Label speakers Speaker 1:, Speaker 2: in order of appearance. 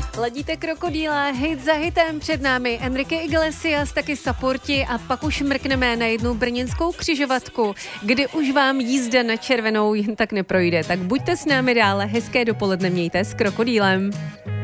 Speaker 1: Ladíte Krokodýla, hit za hitem, před námi Enrique Iglesias, taky Supporti a pak už mrkneme na jednu brněnskou křižovatku, kdy už vám jízda na červenou jen tak neprojde. Tak buďte s námi dále, hezké dopoledne mějte s Krokodýlem.